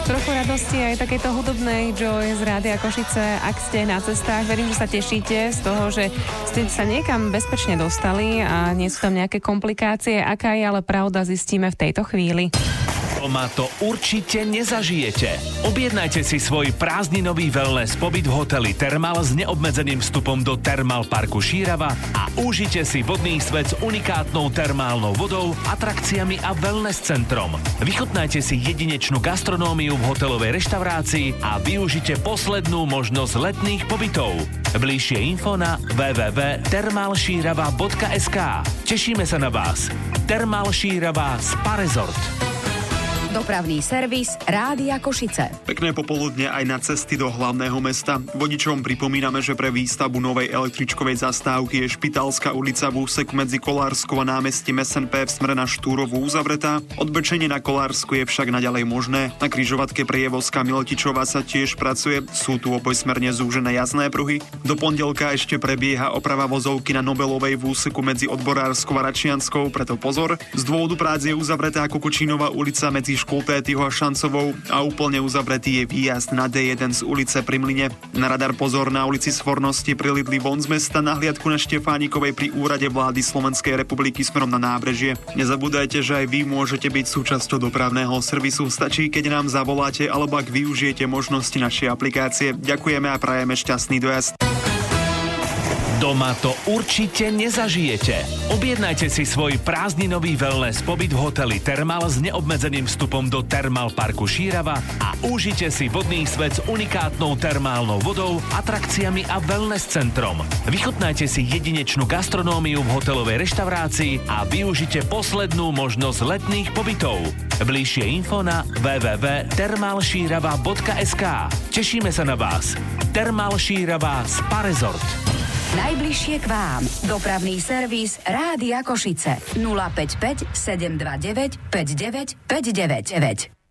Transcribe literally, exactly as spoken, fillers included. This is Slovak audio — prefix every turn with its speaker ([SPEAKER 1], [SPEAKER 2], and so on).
[SPEAKER 1] Trochu radosti aj takéto hudobnej Joy z Rádia Košice, ak ste na cestách. Verím, že sa tešíte z toho, že ste sa niekam bezpečne dostali a nie sú tam nejaké komplikácie. Aká je ale pravda, zistíme v tejto chvíli.
[SPEAKER 2] Doma to určite nezažijete. Objednajte si svoj prázdninový wellness pobyt v hoteli Thermal s neobmedzeným vstupom do Thermal parku Šírava a užite si vodný svet s unikátnou termálnou vodou, atrakciami a wellness centrom. Vychutnajte si jedinečnú gastronómiu v hotelovej reštaurácii a využite poslednú možnosť letných pobytov. Bližšie info na w w w bodka thermal šírava bodka es ká. Tešíme sa na vás. Thermal Šírava Spa Resort.
[SPEAKER 3] Dopravný servis Rádia Košice.
[SPEAKER 4] Pekné popoludne aj na cesty do hlavného mesta. Vodičom pripomíname, že pre výstavbu novej električkovej zastávky je Špitálska ulica v úseku medzi Kolárskou a námestím es en pé v smere na Štúrovu uzavretá. Odbečenie na Kolársku je však naďalej možné. Na križovatke Prievozka Miletičova sa tiež pracuje. Sú tu obojsmerne zúžené jazdné pruhy. Do pondelka ešte prebieha oprava vozovky na Nobelovej v úseku medzi Odborárskou a Račianskou, preto pozor. Z dôvodu prác je uzavretá Kokočínová ulica medzi Škulpétyho a Šancovou a úplne uzavretý je výjazd na dé jeden z ulice pri Mlyne. Na radar pozor na ulici Svornosti pri Lidli von z mesta, na hliadku na Štefánikovej pri úrade vlády Slovenskej republiky smerom na Nábrežie. Nezabúdajte, že aj vy môžete byť súčasťou dopravného servisu. Stačí, keď nám zavoláte alebo ak využijete možnosti našej aplikácie. Ďakujeme a prajeme šťastný dojazd.
[SPEAKER 2] Doma to určite nezažijete. Objednajte si svoj prázdninový wellness pobyt v hoteli Thermal s neobmedzeným vstupom do Thermal parku Šírava a užite si vodný svet s unikátnou termálnou vodou, atrakciami a wellness centrom. Vychutnajte si jedinečnú gastronómiu v hotelovej reštaurácii a využite poslednú možnosť letných pobytov. Bližšie info na w w w bodka thermal šírava bodka es ká. Tešíme sa na vás. Thermal Šírava Spa Resort.
[SPEAKER 3] Najbližšie k vám. Dopravný servis Rádia Košice. nula päť päť sedem dva deväť päť deväť päť deväť deväť.